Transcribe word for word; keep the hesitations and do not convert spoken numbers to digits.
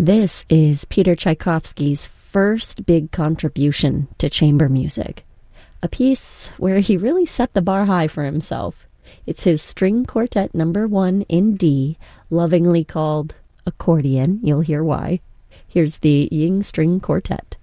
This is Peter Tchaikovsky's first big contribution to chamber music, a piece where he really set the bar high for himself. It's his string quartet number one in D, lovingly called Accordion. You'll hear why. Here's the Ying String Quartet.